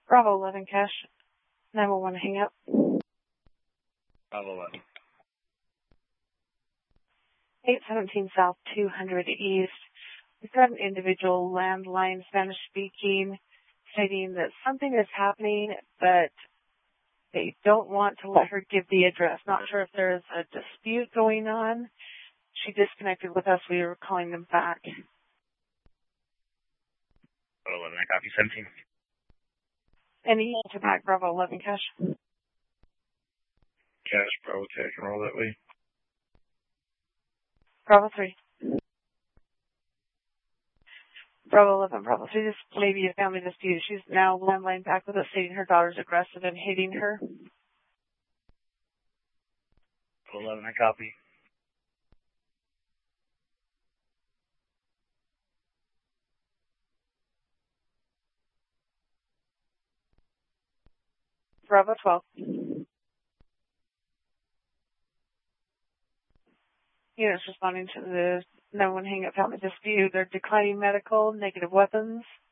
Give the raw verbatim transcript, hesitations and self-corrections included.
Bravo eleven cash. nine one one hang up. Bravo eleven. eight seventeen South two hundred East. We've got an individual landline Spanish speaking stating that something is happening, but they don't want to let her give the address. Not sure if there's a dispute going on. She disconnected with us. We were calling them back. Bravo eleven, I copy seventeen. Any to back Bravo eleven cash. Cash, Bravo ten, can roll that way. Bravo three. Bravo eleven, Bravo three. This may be a family dispute. She's now landline back with us stating her daughter's aggressive and hitting her. Bravo eleven, I copy. Bravo twelve. Units responding to the nine one one hang up family dispute. They're declining medical, negative weapons.